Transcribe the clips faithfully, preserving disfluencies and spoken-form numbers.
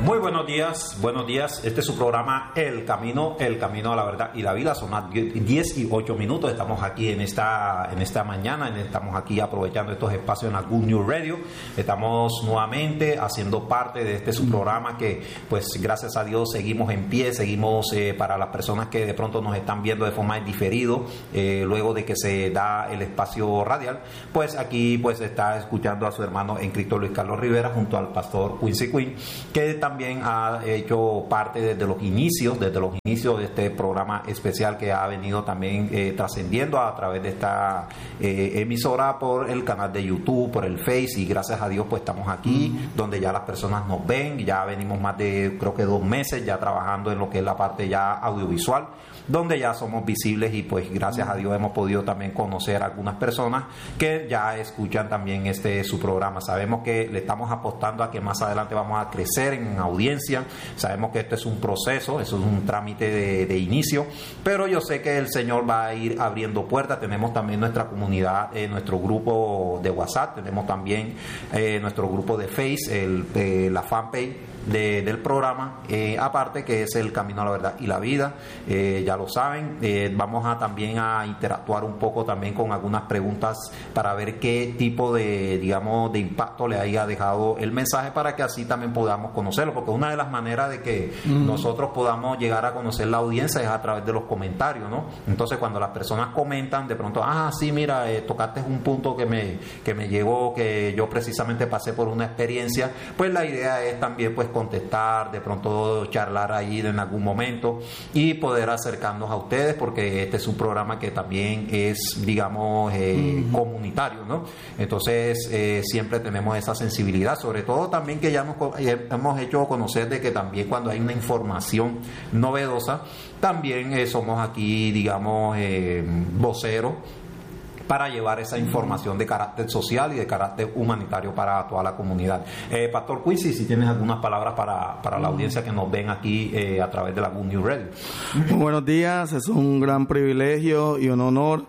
Muy buenos días, buenos días. Este es su programa El Camino, El Camino a la Verdad y la Vida. Son las diez y ocho minutos. Estamos aquí en esta en esta mañana, estamos aquí aprovechando estos espacios en la Good News Radio. Estamos nuevamente haciendo parte de este su programa que, pues, gracias a Dios seguimos en pie, seguimos eh, para las personas que de pronto nos están viendo de forma diferido, eh, luego de que se da el espacio radial, pues aquí pues está escuchando a su hermano en Cristo Luis Carlos Rivera junto al pastor Quincy Quinn, que también también ha hecho parte desde los inicios, desde los inicios de este programa especial que ha venido también eh, trascendiendo a través de esta eh, emisora por el canal de YouTube, por el Face, y gracias a Dios pues estamos aquí, mm. donde ya las personas nos ven, ya venimos más de creo que dos meses ya trabajando en lo que es la parte ya audiovisual, donde ya somos visibles y pues gracias a Dios hemos podido también conocer a algunas personas que ya escuchan también este su programa. Sabemos que le estamos apostando a que más adelante vamos a crecer en audiencia, sabemos que esto es un proceso, eso es un trámite de, de inicio, pero yo sé que el Señor va a ir abriendo puertas. Tenemos también nuestra comunidad, eh, nuestro grupo de WhatsApp, tenemos también eh, nuestro grupo de Face, el, eh, la fanpage De, del programa, eh, aparte que es el Camino a la Verdad y la Vida, eh, ya lo saben. Eh, vamos a también a interactuar un poco también con algunas preguntas para ver qué tipo de, digamos, de impacto le haya dejado el mensaje, para que así también podamos conocerlo, porque una de las maneras de que mm. nosotros podamos llegar a conocer la audiencia es a través de los comentarios, ¿no? Entonces cuando las personas comentan, de pronto, ah, sí, mira, eh, tocaste un punto que me, que me llegó, que yo precisamente pasé por una experiencia, pues la idea es también pues contestar, de pronto charlar ahí en algún momento y poder acercarnos a ustedes, porque este es un programa que también es, digamos, eh, mm. comunitario, ¿no? Entonces eh, siempre tenemos esa sensibilidad, sobre todo también que ya hemos, hemos hecho conocer de que también cuando hay una información novedosa, también eh, somos aquí, digamos, eh, voceros para llevar esa información de carácter social y de carácter humanitario para toda la comunidad. Eh, Pastor Quincy, si tienes algunas palabras para, para la audiencia que nos ven aquí eh, a través de la Good News Radio. Muy buenos días, es un gran privilegio y un honor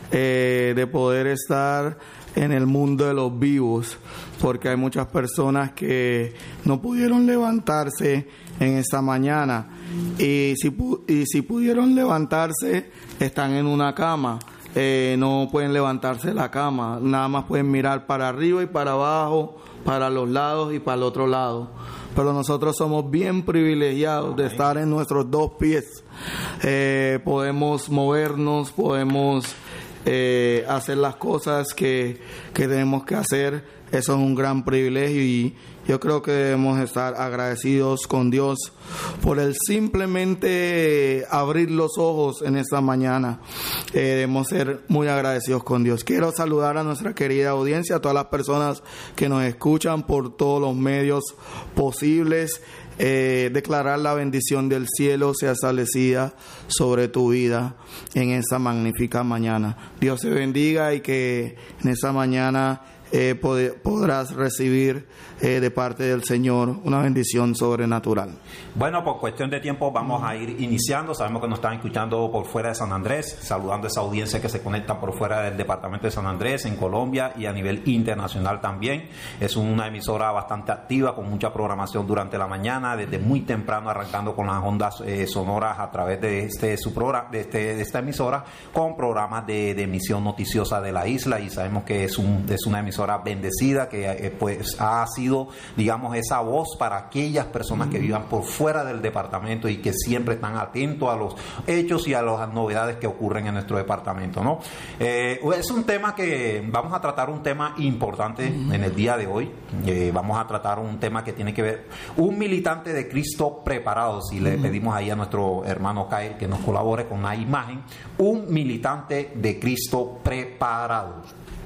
eh, de poder estar en el mundo de los vivos, porque hay muchas personas que no pudieron levantarse en esta mañana, y si, y si pudieron levantarse, están en una cama. Eh, no pueden levantarse de la cama, nada más pueden mirar para arriba y para abajo, para los lados y para el otro lado. Pero nosotros somos bien privilegiados de estar en nuestros dos pies. Eh, podemos movernos, podemos eh, hacer las cosas que, que tenemos que hacer. Eso es un gran privilegio, y yo creo que debemos estar agradecidos con Dios por el simplemente abrir los ojos en esta mañana. Eh, debemos ser muy agradecidos con Dios. Quiero saludar a nuestra querida audiencia, a todas las personas que nos escuchan por todos los medios posibles. Eh, declarar la bendición del cielo sea establecida sobre tu vida en esta magnífica mañana. Dios te bendiga, y que en esta mañana Eh, pod- podrás recibir eh, de parte del Señor una bendición sobrenatural. Bueno, por cuestión de tiempo vamos a ir iniciando. Sabemos que nos están escuchando por fuera de San Andrés, saludando a esa audiencia que se conecta por fuera del departamento de San Andrés, en Colombia y a nivel internacional también. Es una emisora bastante activa, con mucha programación durante la mañana, desde muy temprano, arrancando con las ondas eh, sonoras a través de este su programa, de, este, de esta emisora, con programas de, de emisión noticiosa de la isla, y sabemos que es, un, es una emisora bendecida que eh, pues ha sido, digamos, esa voz para aquellas personas que vivan por fuera del departamento y que siempre están atentos a los hechos y a las novedades que ocurren en nuestro departamento, ¿no? Eh, es un tema que vamos a tratar, un tema importante en el día de hoy. Eh, vamos a tratar un tema que tiene que ver un militante de Cristo preparado. Si le pedimos ahí a nuestro hermano Kyle que nos colabore con una imagen, un militante de Cristo preparado.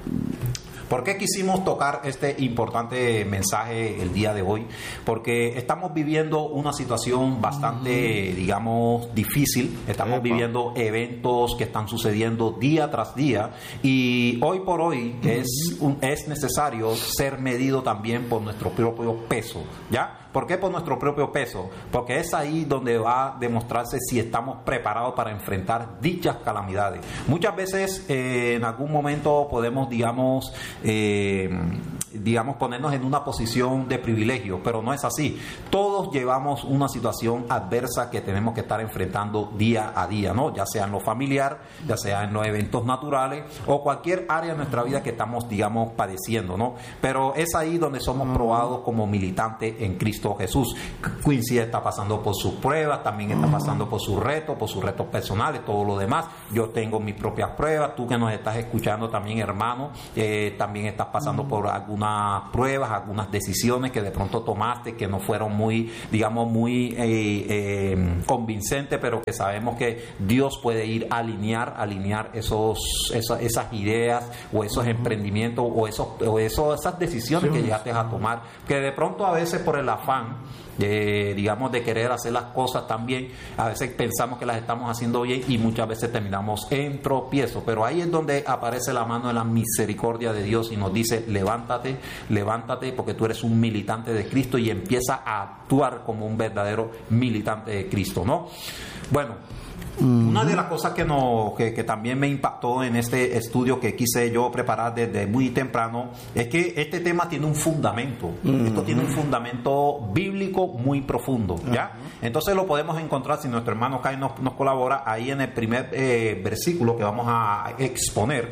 ¿Por qué quisimos tocar este importante mensaje el día de hoy? Porque estamos viviendo una situación bastante, digamos, difícil. Estamos Epa. viviendo eventos que están sucediendo día tras día, y hoy por hoy es, un, es necesario ser medido también por nuestro propio peso, ¿ya? ¿Por qué por nuestro propio peso? Porque es ahí donde va a demostrarse si estamos preparados para enfrentar dichas calamidades. Muchas veces eh, en algún momento podemos, digamos, eh, digamos, ponernos en una posición de privilegio, pero no es así. Todos llevamos una situación adversa que tenemos que estar enfrentando día a día, ¿no? Ya sea en lo familiar, ya sea en los eventos naturales o cualquier área de nuestra vida que estamos, digamos, padeciendo, ¿no? Pero es ahí donde somos probados como militantes en Cristo Jesús. Quincy está pasando por sus pruebas, también está pasando por sus retos, por sus retos personales, todo lo demás. Yo tengo mis propias pruebas, tú que nos estás escuchando también, hermano, eh, también estás pasando por algunas pruebas, algunas decisiones que de pronto tomaste que no fueron muy, digamos, muy eh, eh, convincentes, pero que sabemos que Dios puede ir a alinear, alinear esos, esas, esas ideas o esos emprendimientos o, esos, o esos, esas decisiones que llegaste a tomar, que de pronto a veces por el afán Eh, digamos, de querer hacer las cosas también, a veces pensamos que las estamos haciendo bien y muchas veces terminamos en tropiezo, pero ahí es donde aparece la mano de la misericordia de Dios y nos dice: levántate, levántate, porque tú eres un militante de Cristo, y empieza a actuar como un verdadero militante de Cristo, ¿no? Bueno, una de las cosas que, no, que, que también me impactó en este estudio que quise yo preparar desde muy temprano es que este tema tiene un fundamento. Uh-huh. Esto tiene un fundamento bíblico muy profundo, ¿ya? Uh-huh. Entonces lo podemos encontrar, si nuestro hermano Kai nos, nos colabora, ahí en el primer eh, versículo que vamos a exponer,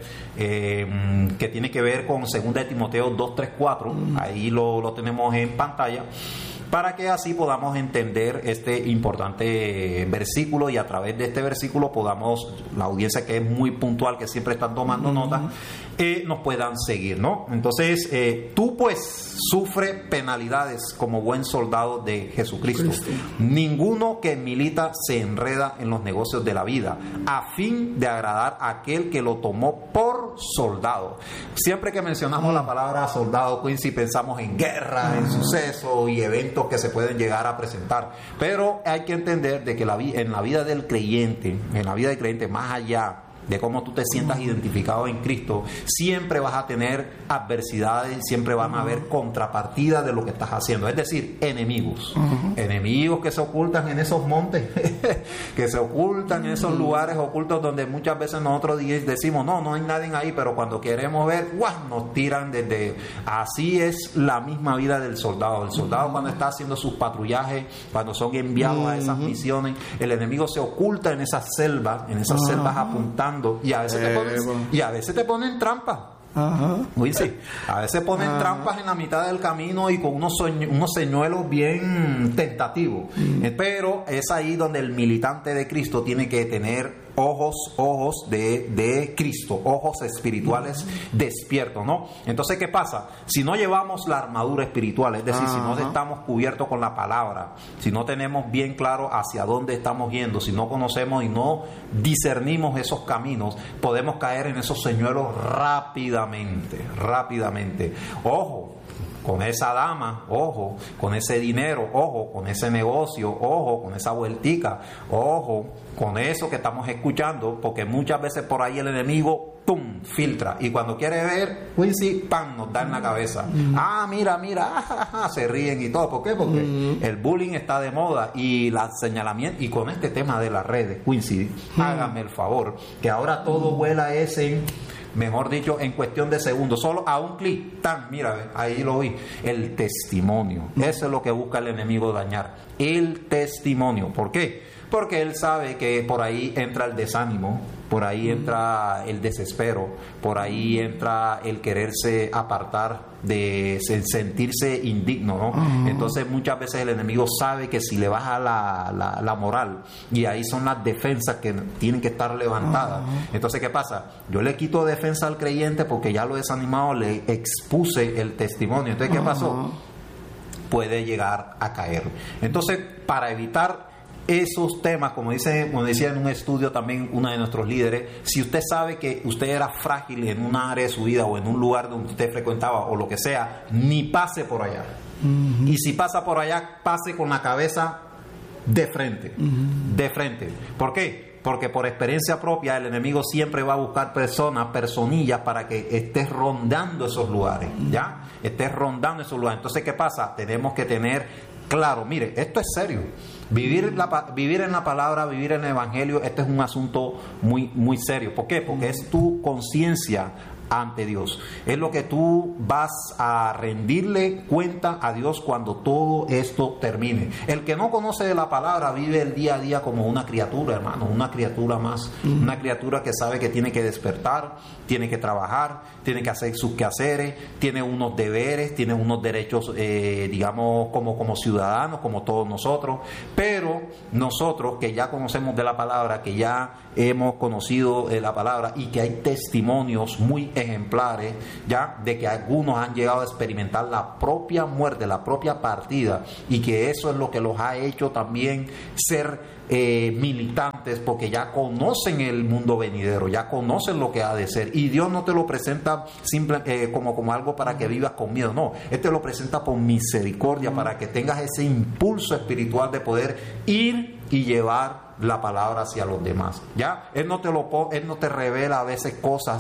eh, que tiene que ver con segunda de Timoteo dos, tres, cuatro. Uh-huh. Ahí lo, lo tenemos en pantalla, para que así podamos entender este importante versículo, y a través de este versículo podamos, la audiencia que es muy puntual, que siempre están tomando uh-huh. nota, eh, nos puedan seguir, ¿no? Entonces, eh, tú pues sufre penalidades como buen soldado de Jesucristo. Cristo. Ninguno que milita se enreda en los negocios de la vida, a fin de agradar a aquel que lo tomó por soldado. Siempre que mencionamos uh-huh. la palabra soldado, Quincy, pensamos en guerra, uh-huh. en sucesos y eventos que se pueden llegar a presentar, pero hay que entender de que la vi- en la vida del creyente, en la vida del creyente, más allá de cómo tú te sientas identificado en Cristo, siempre vas a tener adversidades, siempre van a haber contrapartidas de lo que estás haciendo, es decir, enemigos, uh-huh. enemigos que se ocultan en esos montes, que se ocultan en esos lugares ocultos donde muchas veces nosotros decimos, no, no hay nadie ahí, pero cuando queremos ver, ¡guau!, nos tiran desde... Así es la misma vida del soldado. El soldado, uh-huh. cuando está haciendo sus patrullajes, cuando son enviados uh-huh. a esas misiones, el enemigo se oculta en esas selvas, en esas uh-huh. selvas apuntando, y a veces te ponen, y a veces te ponen trampas. Ajá. Uy, sí. A veces ponen Ajá. trampas en la mitad del camino y con unos, sueño, unos señuelos bien tentativos. Mm. Pero es ahí donde el militante de Cristo tiene que tener ojos, ojos de, de Cristo, ojos espirituales mm. despiertos, ¿no? Entonces, ¿qué pasa? Si no llevamos la armadura espiritual, es decir, Ajá. si no estamos cubiertos con la palabra, si no tenemos bien claro hacia dónde estamos yendo, si no conocemos y no discernimos esos caminos, podemos caer en esos señuelos rápidamente, rápidamente. Ojo con esa dama, ojo con ese dinero, ojo con ese negocio, ojo con esa vueltica, ojo con eso que estamos escuchando, porque muchas veces por ahí el enemigo ¡pum!, filtra, y cuando quiere ver, Quincy, ¡pam!, nos da en la cabeza. Mm. Ah, mira, mira, ah, ah, ah, se ríen y todo. ¿Por qué? Porque mm. el bullying está de moda, y la señalamiento, y con este tema de las redes, Quincy, mm. hágame el favor, que ahora todo mm. vuela ese, mejor dicho, en cuestión de segundos, solo a un clic, tan, mira, ahí lo vi, el testimonio. Eso es lo que busca el enemigo dañar, el testimonio. ¿Por qué? Porque él sabe que por ahí entra el desánimo, por ahí entra el desespero, por ahí entra el quererse apartar, de sentirse indigno, ¿no? Uh-huh. Entonces muchas veces el enemigo sabe que si le baja la, la, la moral, y ahí son las defensas que tienen que estar levantadas. Uh-huh. Entonces, ¿qué pasa? Yo le quito defensa al creyente porque ya lo he desanimado, le expuse el testimonio. Entonces, ¿qué pasó? Uh-huh. Puede llegar a caer. Entonces, para evitar esos temas, como dice, como decía en un estudio también uno de nuestros líderes, si usted sabe que usted era frágil en un área de su vida o en un lugar donde usted frecuentaba o lo que sea, ni pase por allá. Uh-huh. Y si pasa por allá, pase con la cabeza de frente, uh-huh. de frente. ¿Por qué? Porque por experiencia propia el enemigo siempre va a buscar personas, personillas, para que estés rondando esos lugares, ¿ya? Estés rondando esos lugares. Entonces, ¿qué pasa? Tenemos que tener claro, mire, esto es serio. Vivir, la, vivir en la palabra, vivir en el evangelio, este es un asunto muy, muy serio. ¿Por qué? Porque es tu conciencia ante Dios. Es lo que tú vas a rendirle cuenta a Dios cuando todo esto termine. El que no conoce de la palabra vive el día a día como una criatura, hermano, una criatura más, mm. una criatura que sabe que tiene que despertar, tiene que trabajar, tiene que hacer sus quehaceres, tiene unos deberes, tiene unos derechos, eh, digamos, como, como ciudadanos, como todos nosotros. Pero nosotros que ya conocemos de la palabra, que ya hemos conocido eh, la palabra y que hay testimonios muy ejemplares ya de que algunos han llegado a experimentar la propia muerte, la propia partida, y que eso es lo que los ha hecho también ser eh, militantes, porque ya conocen el mundo venidero, ya conocen lo que ha de ser, y Dios no te lo presenta simple, eh, como, como algo para que vivas con miedo, no, Él te lo presenta por misericordia, mm. para que tengas ese impulso espiritual de poder ir y llevar la palabra hacia los demás. Ya, Él no te lo Él no te revela a veces cosas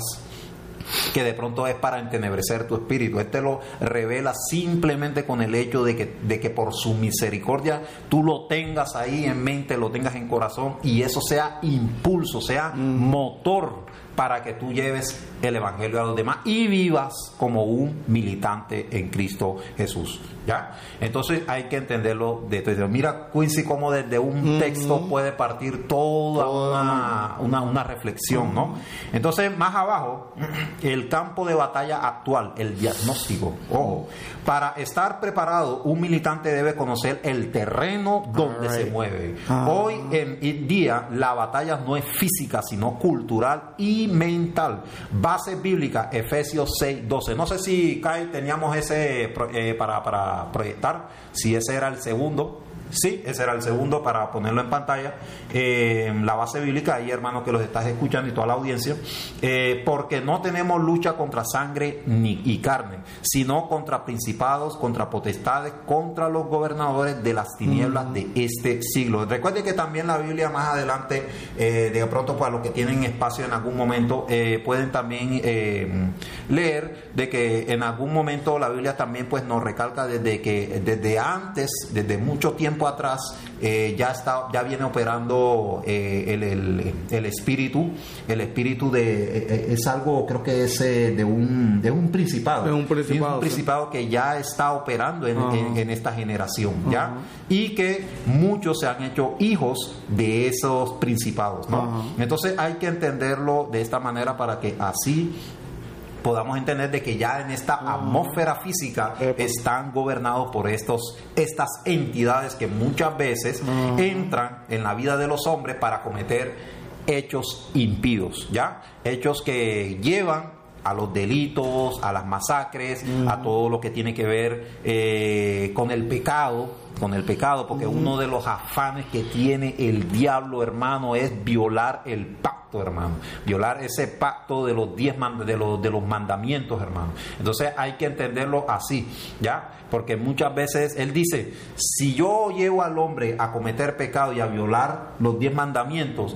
que de pronto es para entenebrecer tu espíritu. Él te lo revela simplemente con el hecho de que, de que por su misericordia tú lo tengas ahí en mente, lo tengas en corazón, y eso sea impulso, sea mm. motor para que tú lleves el evangelio a los demás y vivas como un militante en Cristo Jesús. ¿Ya? Entonces hay que entenderlo de todo. Mira, Quincy, cómo desde un texto uh-huh. puede partir toda una, una, una reflexión, uh-huh. ¿no? Entonces, más abajo, el campo de batalla actual, el diagnóstico. Ojo, para estar preparado, un militante debe conocer el terreno donde right. se mueve. Uh-huh. Hoy en día, la batalla no es física, sino cultural y mental. Base bíblica, Efesios seis doce. No sé si, Kai, teníamos ese eh, para, para proyectar, si ese era el segundo. Sí, ese era el segundo para ponerlo en pantalla. Eh, la base bíblica, ahí, hermanos, que los estás escuchando y toda la audiencia, eh, porque no tenemos lucha contra sangre ni y carne, sino contra principados, contra potestades, contra los gobernadores de las tinieblas mm. de este siglo. Recuerde que también la Biblia más adelante, eh, de pronto para los que tienen espacio en algún momento, eh, pueden también eh, leer de que en algún momento la Biblia también pues nos recalca desde que desde antes, desde mucho tiempo atrás, eh, ya está, ya viene operando eh, el, el, el espíritu, el espíritu de eh, es algo, creo que es eh, de un de un principado, de un principado, es un principado que ya está operando en, uh-huh. en, en esta generación, ya, uh-huh. y que muchos se han hecho hijos de esos principados, ¿no? Uh-huh. Entonces hay que entenderlo de esta manera para que así podamos entender de que ya en esta atmósfera física están gobernados por estos, estas entidades que muchas veces uh-huh. entran en la vida de los hombres para cometer hechos impíos, ¿ya? Hechos que llevan a los delitos, a las masacres, uh-huh. a todo lo que tiene que ver eh, con el pecado, con el pecado, porque uh-huh. uno de los afanes que tiene el diablo, hermano, es violar el pacto, hermano, violar ese pacto de los diez mand- de los de los mandamientos, hermano. Entonces hay que entenderlo así, ¿ya? Porque muchas veces él dice, si yo llevo al hombre a cometer pecado y a violar los diez mandamientos,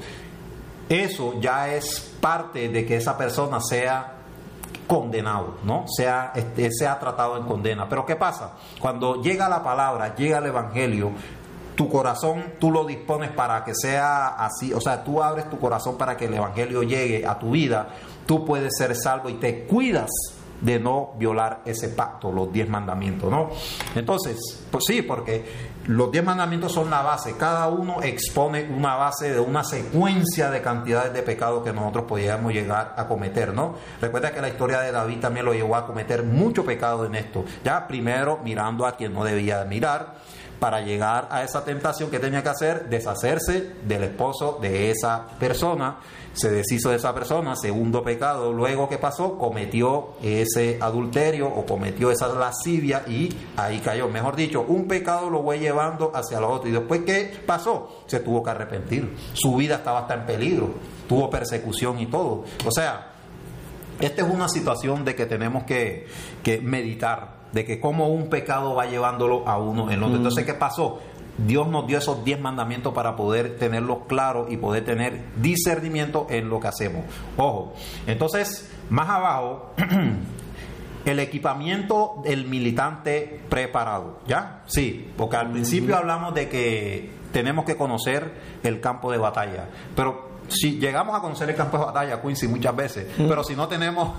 eso ya es parte de que esa persona sea condenado, ¿no? Sea, este, sea tratado en condena. Pero ¿qué pasa? Cuando llega la palabra, llega el evangelio, tu corazón tú lo dispones para que sea así, o sea, tú abres tu corazón para que el evangelio llegue a tu vida, tú puedes ser salvo y te cuidas de no violar ese pacto, los diez mandamientos, ¿no? Entonces, pues sí, porque los diez mandamientos son la base, cada uno expone una base de una secuencia de cantidades de pecados que nosotros podíamos llegar a cometer, ¿no? Recuerda que la historia de David también lo llevó a cometer mucho pecado en esto, ya primero mirando a quien no debía mirar, para llegar a esa tentación que tenía que hacer, deshacerse del esposo de esa persona, se deshizo de esa persona, segundo pecado, luego ¿qué pasó? Cometió ese adulterio o cometió esa lascivia y ahí cayó, mejor dicho, un pecado lo fue llevando hacia lo otro y después ¿qué pasó? Se tuvo que arrepentir, su vida estaba hasta en peligro, tuvo persecución y todo, o sea, esta es una situación de que tenemos que, que meditar, de que cómo un pecado va llevándolo a uno en otro. Entonces, ¿qué pasó? Dios nos dio esos diez mandamientos para poder tenerlos claros y poder tener discernimiento en lo que hacemos. Ojo, entonces, más abajo, el equipamiento del militante preparado, ¿ya? Sí, porque al principio hablamos de que tenemos que conocer el campo de batalla, pero si llegamos a conocer el campo de batalla, Quincy, muchas veces, mm. pero si no tenemos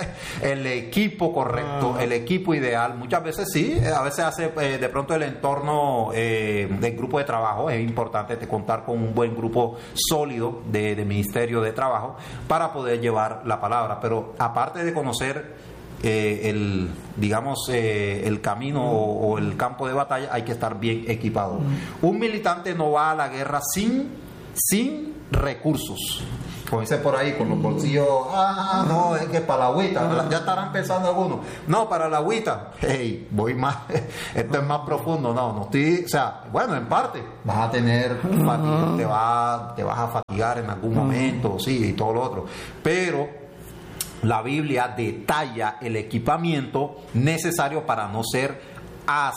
el equipo correcto, ah. el equipo ideal, muchas veces sí, a veces hace eh, de pronto el entorno eh, del grupo de trabajo, es importante contar con un buen grupo sólido de, de ministerio de trabajo para poder llevar la palabra, pero aparte de conocer Eh, el digamos eh, el camino mm. o, o el campo de batalla, hay que estar bien equipado. Mm. Un militante no va a la guerra sin sin recursos, como dice por ahí, con los bolsillos, ah, no, es que para la agüita, ya estarán pensando algunos, no, para la agüita, hey, voy más, esto es más profundo, no, no estoy, o sea, bueno, en parte, vas a tener fatiga, te, va, te vas a fatigar en algún momento, sí, y todo lo otro, pero la Biblia detalla el equipamiento necesario para no ser as,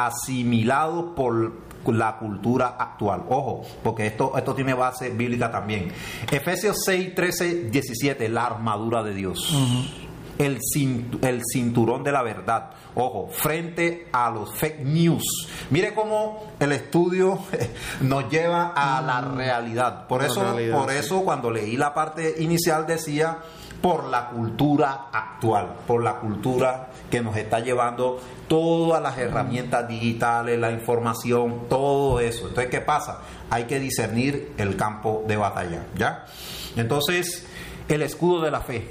asimilado por la cultura actual. Ojo, porque esto, esto tiene base bíblica también. Efesios seis, trece, diecisiete, la armadura de Dios. Uh-huh. El, cint, el cinturón de la verdad. Ojo, frente a los fake news. Mire cómo el estudio nos lleva a la realidad. Por eso, realidad, por eso sí. Cuando leí la parte inicial decía por la cultura actual, por la cultura que nos está llevando todas las herramientas digitales, la información, todo eso. Entonces, ¿qué pasa? Hay que discernir el campo de batalla, ¿ya? Entonces, el escudo de la fe.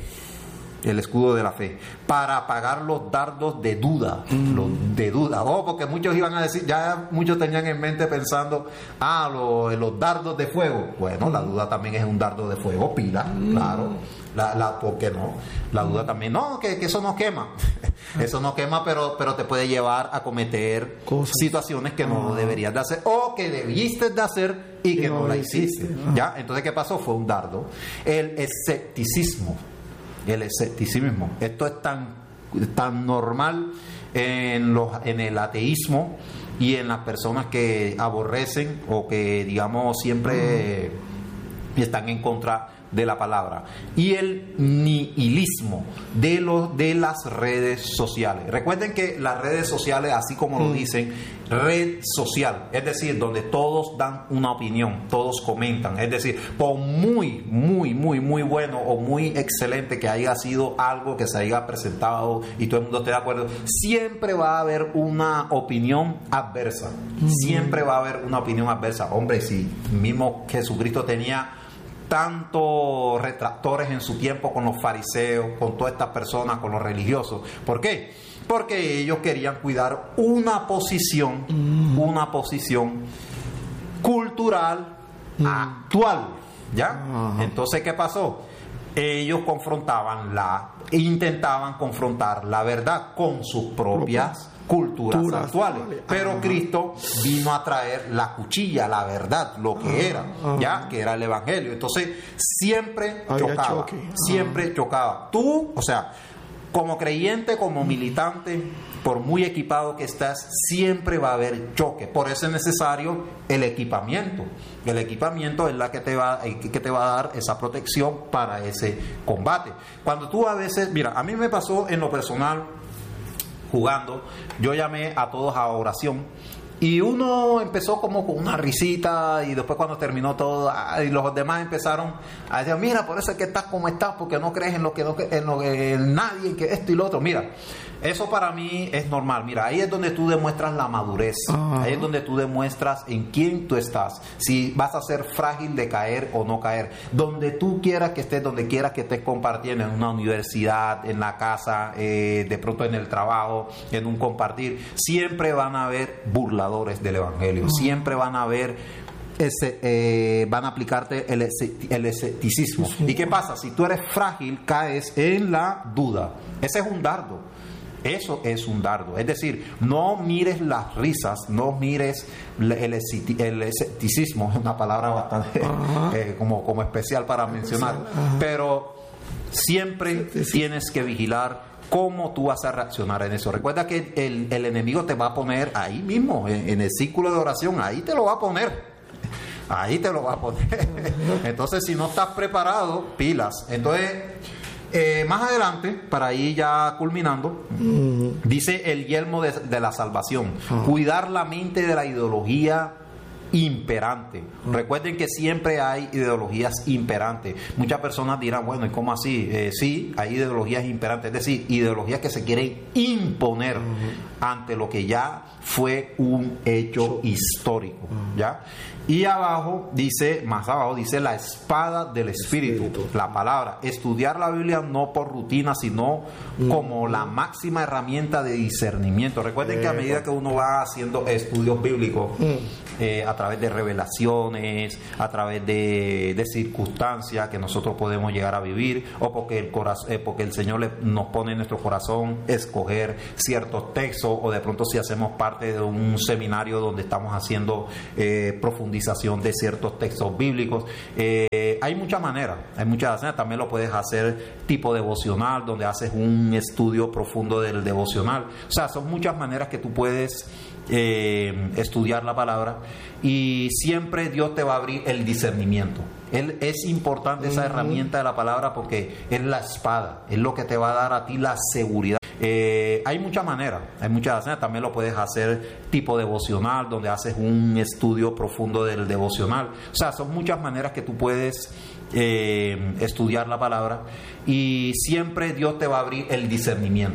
El escudo de la fe, para apagar los dardos de duda, mm. los de duda, oh, porque muchos iban a decir, ya muchos tenían en mente pensando, ah, lo, los dardos de fuego. Bueno, la duda también es un dardo de fuego, pila, mm. claro, la, la, ¿por qué no? La duda también, no, que, que eso no quema, eso no quema, pero, pero te puede llevar a cometer cosas, situaciones que no ah. deberías de hacer, o que debiste de hacer y, y que no, no la hiciste, hiciste. Ah. ¿Ya? Entonces, ¿qué pasó? Fue un dardo. El escepticismo. El escepticismo, esto es tan, tan normal en, los, en el ateísmo y en las personas que aborrecen o que, digamos, siempre mm. están en contra de la palabra, y el nihilismo de los de las redes sociales. Recuerden que las redes sociales, así como mm. lo dicen, red social, es decir, donde todos dan una opinión, todos comentan, es decir, por muy, muy, muy, muy bueno o muy excelente que haya sido algo que se haya presentado y todo el mundo esté de acuerdo, siempre va a haber una opinión adversa, mm. siempre va a haber una opinión adversa. Hombre, si mismo Jesucristo tenía tantos retractores en su tiempo con los fariseos, con todas estas personas, con los religiosos. ¿Por qué? Porque ellos querían cuidar una posición, mm. una posición cultural mm. actual, ¿ya? Uh-huh. Entonces, ¿qué pasó? Ellos confrontaban la, intentaban confrontar la verdad con sus propias culturas Culturas actuales, actuales. Pero uh-huh. Cristo vino a traer la cuchilla, la verdad, lo que uh-huh. era, uh-huh. ya, que era el evangelio. Entonces, siempre Había chocaba, choque. uh-huh. siempre chocaba. Tú, o sea, como creyente, como militante, por muy equipado que estás, siempre va a haber choque. Por eso es necesario el equipamiento. El equipamiento es la que te va, que te va a dar esa protección para ese combate. Cuando tú a veces, mira, a mí me pasó en lo personal, jugando, yo llamé a todos a oración y uno empezó como con una risita y después cuando terminó todo y los demás empezaron a decir, mira, por eso es que estás como estás, porque no crees en lo que, no, en lo que en nadie, que esto y lo otro. Mira, eso para mí es normal. Mira, ahí es donde tú demuestras la madurez, uh-huh. ahí es donde tú demuestras en quién tú estás, si vas a ser frágil de caer o no caer, donde tú quieras que estés, donde quieras que estés compartiendo, en una universidad, en la casa, eh, de pronto en el trabajo, en un compartir, siempre van a haber burladores del evangelio, uh-huh. siempre van a haber ese, eh, van a aplicarte el, el escepticismo. Sí. ¿Y qué pasa? Si tú eres frágil, caes en la duda. Ese es un dardo. Eso es un dardo. Es decir, no mires las risas, no mires el, el escepticismo, es una palabra bastante uh-huh. eh, como, como especial para mencionar, uh-huh. pero siempre sí, sí. tienes que vigilar cómo tú vas a reaccionar en eso. Recuerda que el, el enemigo te va a poner ahí mismo, en, en el círculo de oración, ahí te lo va a poner. Ahí te lo va a poner. Entonces, si no estás preparado, pilas. Entonces, eh, más adelante, para ir ya culminando, uh-huh. dice el yelmo de, de la salvación. Uh-huh. Cuidar la mente de la ideología imperante. Recuerden que siempre hay ideologías imperantes. Muchas personas dirán, bueno, ¿y cómo así? Eh, sí, hay ideologías imperantes, es decir, ideologías que se quieren imponer uh-huh. ante lo que ya fue un hecho histórico, uh-huh. ¿ya? Y abajo dice, más abajo dice la espada del Espíritu, Espíritu. La palabra. Estudiar la Biblia no por rutina, sino mm. como la máxima herramienta de discernimiento. Recuerden eh, que a medida que uno va haciendo estudios bíblicos, mm. eh, a través de revelaciones, a través de, de circunstancias que nosotros podemos llegar a vivir, o porque el, corazón, eh, porque el Señor le, nos pone en nuestro corazón escoger ciertos textos, o de pronto si hacemos parte de un seminario donde estamos haciendo eh, profundización de ciertos textos bíblicos, eh, hay muchas maneras, hay muchas maneras. También lo puedes hacer tipo devocional, donde haces un estudio profundo del devocional. O sea, son muchas maneras que tú puedes eh, estudiar la palabra, y siempre Dios te va a abrir el discernimiento. Él, es importante esa uh-huh. herramienta de la palabra, porque es la espada, es lo que te va a dar a ti la seguridad. Eh, hay muchas maneras, hay muchas maneras. También lo puedes hacer tipo devocional, donde haces un estudio profundo del devocional. O sea, son muchas maneras que tú puedes eh, estudiar la palabra, y siempre Dios te va a abrir el discernimiento.